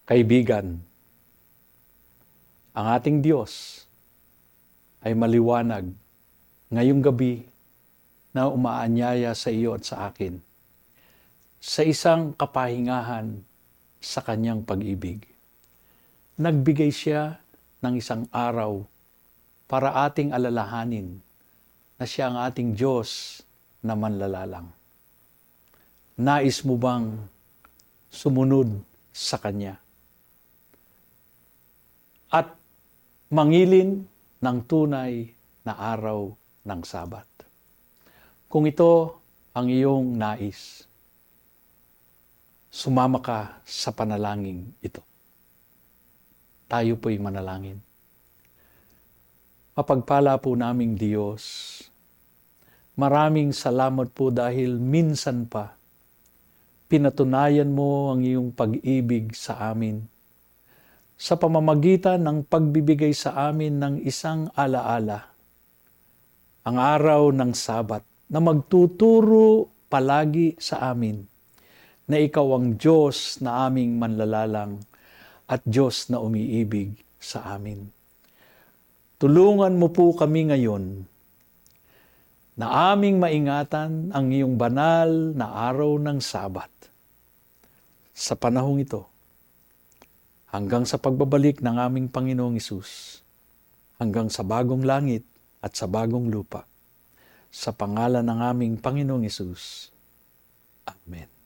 Kaibigan, ang ating Diyos ay maliwanag ngayong gabi na umaanyaya sa iyo at sa akin sa isang kapahingahan sa kanyang pag-ibig. Nagbigay siya ng isang araw para ating alalahanin na siya ang ating Diyos na manlalalang. Nais mo bang sumunod sa Kanya at mangilin ng tunay na araw ng Sabat? Kung ito ang iyong nais, sumama ka sa panalangin ito. Tayo po'y manalangin. Mapagpala po naming Diyos, maraming salamat po dahil minsan pa pinatunayan mo ang iyong pag-ibig sa amin sa pamamagitan ng pagbibigay sa amin ng isang alaala, ang araw ng Sabat, na magtuturo palagi sa amin na ikaw ang Diyos na aming manlalalang at Diyos na umiibig sa amin. Tulungan mo po kami ngayon na aming maingatan ang iyong banal na araw ng Sabat. Sa panahong ito, hanggang sa pagbabalik ng aming Panginoong Hesus, hanggang sa bagong langit at sa bagong lupa, sa pangalan ng aming Panginoong Hesus. Amen.